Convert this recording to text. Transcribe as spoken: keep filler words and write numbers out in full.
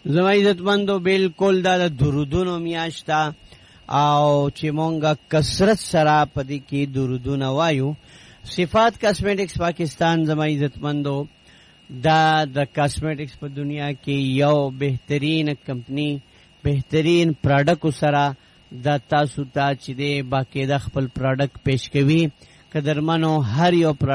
زما عزتمندو بالکل دا د درودونو میاشتا او چې مونږه کثرت سره پدې کې درودونه وایو. صفات کاسمیټکس پاکستان زما عزتمندو دا د کاسمیټکس په دنیا کې یو بهترین کمپنی بهترین پروډکټ سره دا تاسو ته چې د باقاعده خپل پروډکټ پیش کوي. قدرمنو هر یو